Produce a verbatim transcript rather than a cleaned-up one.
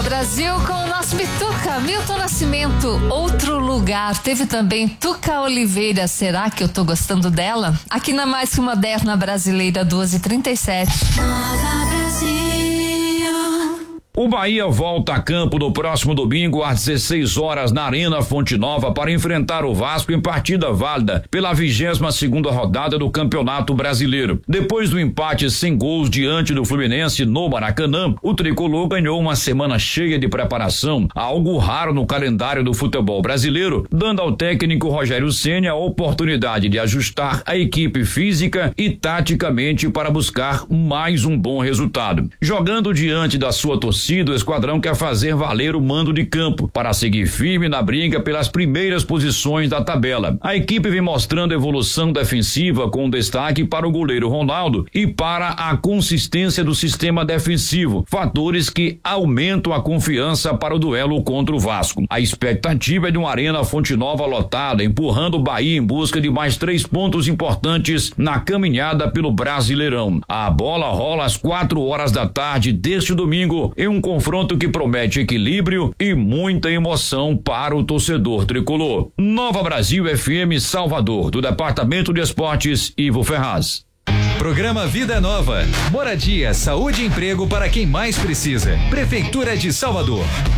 Brasil com o nosso Bituca, Milton Nascimento, Outro Lugar. Teve também Tuca Oliveira, Será que eu tô gostando dela? Aqui na Mais Que Moderna Brasileira, doze e trinta e sete. O Bahia volta a campo no próximo domingo às dezesseis horas na Arena Fonte Nova para enfrentar o Vasco em partida válida pela vigésima segunda rodada do Campeonato Brasileiro. Depois do empate sem gols diante do Fluminense no Maracanã, o tricolor ganhou uma semana cheia de preparação, algo raro no calendário do futebol brasileiro, dando ao técnico Rogério Ceni a oportunidade de ajustar a equipe física e taticamente para buscar mais um bom resultado. Jogando diante da sua torcida, o esquadrão quer fazer valer o mando de campo para seguir firme na briga pelas primeiras posições da tabela. A equipe vem mostrando evolução defensiva com destaque para o goleiro Ronaldo e para a consistência do sistema defensivo, fatores que aumentam a confiança para o duelo contra o Vasco. A expectativa é de uma Arena Fonte Nova lotada, empurrando o Bahia em busca de mais três pontos importantes na caminhada pelo Brasileirão. A bola rola às quatro horas da tarde deste domingo em um confronto que promete equilíbrio e muita emoção para o torcedor tricolor. Nova Brasil F M Salvador, do Departamento de Esportes, Ivo Ferraz. Programa Vida Nova. Moradia, saúde e emprego para quem mais precisa. Prefeitura de Salvador.